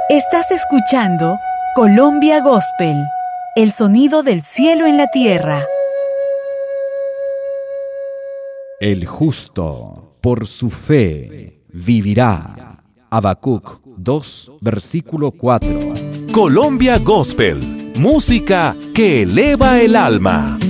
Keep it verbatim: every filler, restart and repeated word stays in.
Estás escuchando Colombia Gospel, el sonido del cielo en la tierra. El justo por su fe vivirá. Habacuc dos, versículo cuatro. Colombia Gospel, música que eleva el alma.